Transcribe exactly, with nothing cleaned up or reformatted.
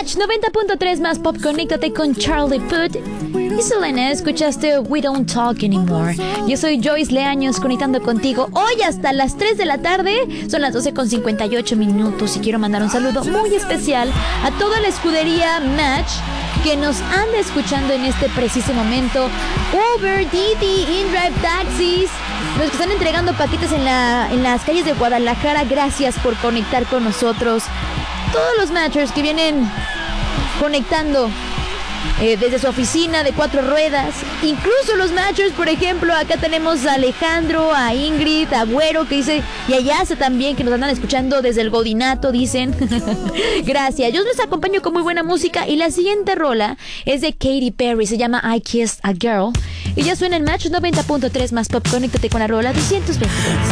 Match noventa punto tres más pop, conéctate con Charlie Puth. Y Selena, escuchaste We Don't Talk Anymore. Yo soy Joyce Leaños, conectando contigo hoy hasta las tres de la tarde. Son las doce con cincuenta y ocho minutos y quiero mandar un saludo muy especial a toda la escudería Match que nos anda escuchando en este preciso momento. Uber, Didi, InDrive Taxis, los que están entregando paquetes en, la, en las calles de Guadalajara, gracias por conectar con nosotros. Todos los Matchers que vienen conectando eh, desde su oficina de cuatro ruedas, incluso los Matchers, por ejemplo, acá tenemos a Alejandro, a Ingrid, a Güero, que dice, y a Yasa también, que nos andan escuchando desde el Godinato, dicen. Gracias, yo les acompaño con muy buena música y la siguiente rola es de Katy Perry, se llama I Kissed a Girl y ya suena en Match noventa punto tres más pop, conéctate con la rola doscientos veintidós.